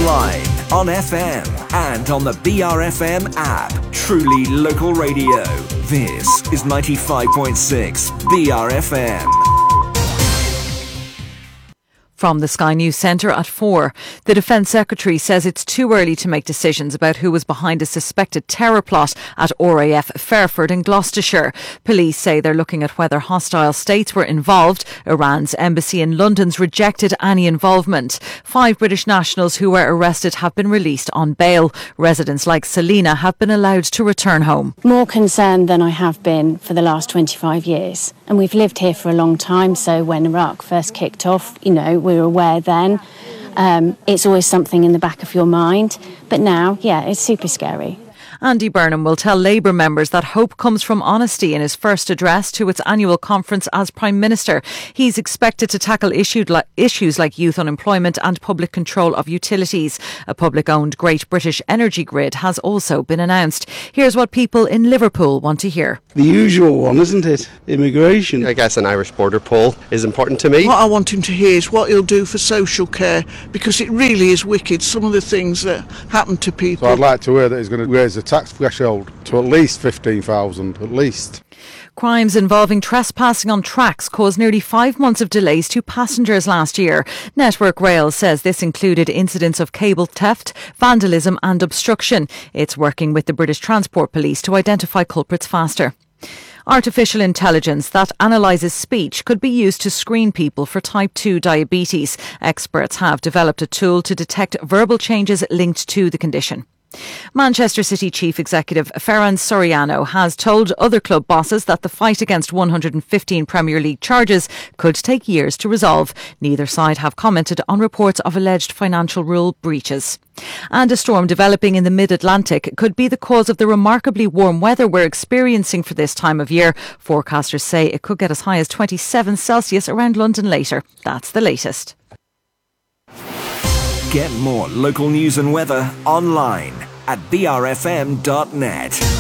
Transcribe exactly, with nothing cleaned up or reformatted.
online, on F M, and on the B R F M app. Truly local radio. This is ninety-five point six B R F M. From the Sky News Centre at four. The Defence Secretary says it's too early to make decisions about who was behind a suspected terror plot at R A F Fairford in Gloucestershire. Police say they're looking at whether hostile states were involved. Iran's embassy in London's rejected any involvement. Five British nationals who were arrested have been released on bail. Residents like Selina have been allowed to return home. More concerned than I have been for the last twenty-five years. And we've lived here for a long time, so when Iraq first kicked off, you know, we were aware then. Um, it's always something in the back of your mind. But now, yeah, it's super scary. Andy Burnham will tell Labour members that hope comes from honesty in his first address to its annual conference as Prime Minister. He's expected to tackle issued li- issues like youth unemployment and public control of utilities. A public-owned Great British Energy Grid has also been announced. Here's what people in Liverpool want to hear. The usual one, isn't it? Immigration. I guess an Irish border poll is important to me. What I want him to hear is what he'll do for social care, because it really is wicked, some of the things that happen to people. So I'd like to hear that he's going to raise the tax threshold to at least fifteen thousand, at least. Crimes involving trespassing on tracks caused nearly five months of delays to passengers last year. Network Rail says this included incidents of cable theft, vandalism and obstruction. It's working with the British Transport Police to identify culprits faster. Artificial intelligence that analyses speech could be used to screen people for type two diabetes. Experts have developed a tool to detect verbal changes linked to the condition. Manchester City Chief Executive Ferran Soriano has told other club bosses that the fight against one hundred fifteen Premier League charges could take years to resolve. Neither side have commented on reports of alleged financial rule breaches. And a storm developing in the mid-Atlantic could be the cause of the remarkably warm weather we're experiencing for this time of year. Forecasters say it could get as high as twenty-seven Celsius around London later. That's the latest. Get more local news and weather online at b r f m dot net.